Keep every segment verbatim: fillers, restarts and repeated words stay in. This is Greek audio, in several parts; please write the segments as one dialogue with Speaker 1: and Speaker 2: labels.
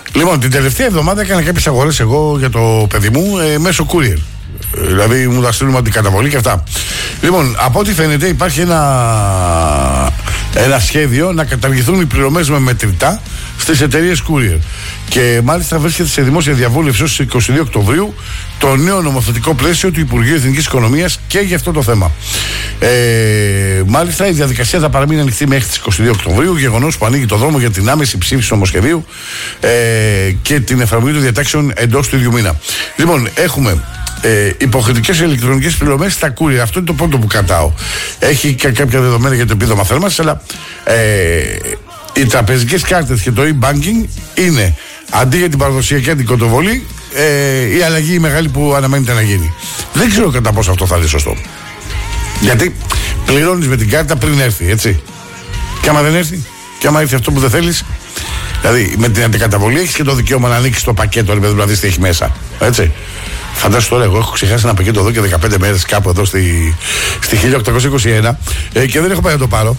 Speaker 1: Λοιπόν, την τελευταία εβδομάδα έκανα κάποιες αγορές εγώ για το παιδί μου ε, μέσω courier. Ε, δηλαδή μου τα στείλουμε αντικαταβολή και αυτά. Λοιπόν, από ό,τι φαίνεται υπάρχει ένα, ένα σχέδιο να καταργηθούν οι πληρωμές με μετρητά στις εταιρείες courier. Και μάλιστα βρίσκεται σε δημόσια διαβούλευση ως είκοσι δύο Οκτωβρίου το νέο νομοθετικό πλαίσιο του Υπουργείου Εθνικής Οικονομίας και για αυτό το θέμα. Ε, μάλιστα η διαδικασία θα παραμείνει ανοιχτή μέχρι τις είκοσι δύο Οκτωβρίου, γεγονός που ανοίγει το δρόμο για την άμεση ψήφιση του νομοσχεδίου ε, και την εφαρμογή των διατάξεων εντός του ίδιου μήνα. Λοιπόν, έχουμε Ε, υποχρεωτικές ηλεκτρονικές πληρωμές στα courier. Αυτό είναι το πρώτο που κρατάω. Έχει και κάποια δεδομένα για το επίδομα θέρμανσης, αλλά ε, οι τραπεζικές κάρτες και το e-banking είναι αντί για την παραδοσιακή αντικοτοβολή ε, η αλλαγή η μεγάλη που αναμένεται να γίνει. Δεν ξέρω κατά πόσο αυτό θα είναι σωστό. Γιατί πληρώνεις με την κάρτα πριν έρθει, έτσι. Και άμα δεν έρθει, και άμα έρθει αυτό που δεν θέλεις, δηλαδή με την αντικαταβολή έχεις και το δικαίωμα να ανοίξεις το πακέτο, δηλαδή τι έχει μέσα. Έτσι. Φαντάσου τώρα, εγώ έχω ξεχάσει ένα πακέτο εδώ και δεκαπέντε μέρες κάπου εδώ στη, στη χίλια οκτακόσια είκοσι ένα ε, και δεν έχω πάει να το πάρω.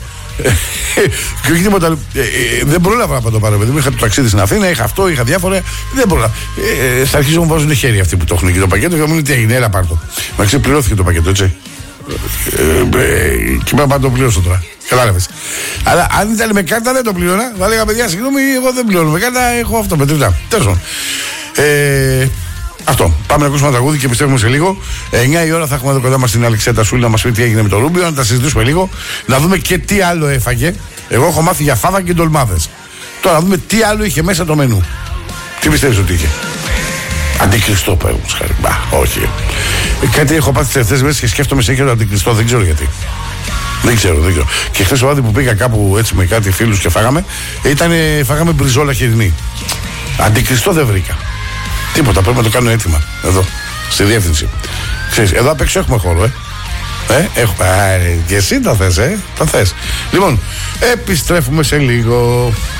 Speaker 1: Και όχι τίποτα. Ε, ε, δεν πρόλαβα να το πάρω. Δηλαδή, είχα το ταξίδι στην Αθήνα, είχα αυτό, είχα διάφορα. Δεν πρόλαβα. Ε, ε, στα αρχή μου βάζουν χέρι αυτοί που το έχουν εκεί το πακέτο και μου λένε τι έγινε, έλα πάρ' το. Μα ξεπληρώθηκε το πακέτο, έτσι. Ε, ε, και πρέπει να το πληρώσω τώρα. Κατάλαβες. Αλλά αν ήταν με κάρτα δεν το πλήρωνα. Θα λέγα παιδιά, συγγνώμη, εγώ δεν πληρώνω με κάρτα, έχω αυτό μετρητά. Τέλος. Ε, Αυτό. Πάμε να ακούσουμε ένα τραγούδι και επιστρέφουμε σε λίγο. εννιά η ώρα θα έχουμε εδώ κοντά μας την Αλεξέτα Σούλη να μας πει τι έγινε με το Ρούμπιο, να τα συζητήσουμε λίγο. Να δούμε και τι άλλο έφαγε. Εγώ έχω μάθει για φάβα και ντολμάδες. Τώρα να δούμε τι άλλο είχε μέσα το μενού. Τι πιστεύεις ότι είχε? Αντικριστό, παραδείγματος χάρη. Μπα, όχι. Ε, κάτι έχω πάθει τις τελευταίες μέρες και σκέφτομαι σε το αντικριστό, δεν ξέρω γιατί. Δεν ξέρω, δεν ξέρω. Και χθες το βράδυ που πήγα κάπου έτσι με κάτι φίλους και φάγαμε, ήταν, φάγαμε μπριζόλα χοιρινή. Αντικριστό δεν βρήκα. Τίποτα, πρέπει να το κάνω έτοιμα. Εδώ, στη διεύθυνση. Ξέρεις, εδώ απ' έξω έχουμε χώρο, ε. Ε, έχουμε. Α, και εσύ τα θες, ε. Τα θες. Λοιπόν, επιστρέφουμε σε λίγο.